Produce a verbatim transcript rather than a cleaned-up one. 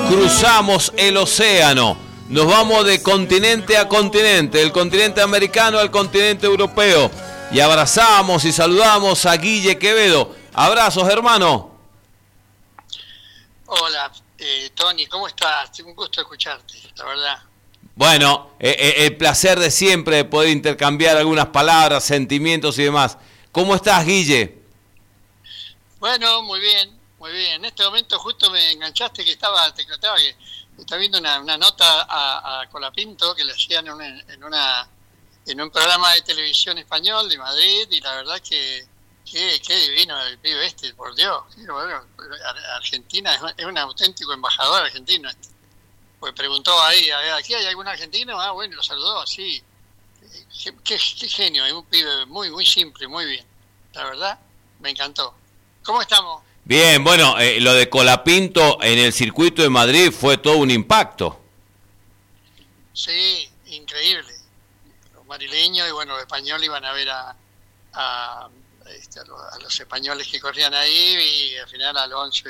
cruzamos el océano. Nos vamos de continente a continente, del continente americano al continente europeo. Y abrazamos y saludamos a Guille Quevedo. Abrazos, hermano. Hola, eh, Tony, ¿cómo estás? Un gusto escucharte, la verdad. Bueno, eh, eh, el placer de siempre de poder intercambiar algunas palabras, sentimientos y demás. ¿Cómo estás, Guille? Bueno, muy bien, muy bien. En este momento justo me enganchaste que estaba, te contaba que estaba viendo una, una nota a, a Colapinto que le hacían en, una, en, una, en un programa de televisión español de Madrid, y la verdad que qué, qué divino el pibe este, por Dios. Bueno, Argentina es un, es un auténtico embajador argentino este. Pues preguntó ahí, ¿aquí hay algún argentino? Ah, bueno, lo saludó así. Qué, qué, qué genio, es un pibe muy, muy simple, muy bien. La verdad, me encantó. ¿Cómo estamos? Bien, bueno, eh, lo de Colapinto en el circuito de Madrid fue todo un impacto. Sí, increíble. Los madrileños y bueno, los españoles iban a ver a, a, este, a, los, a los españoles que corrían ahí, y al final Alonso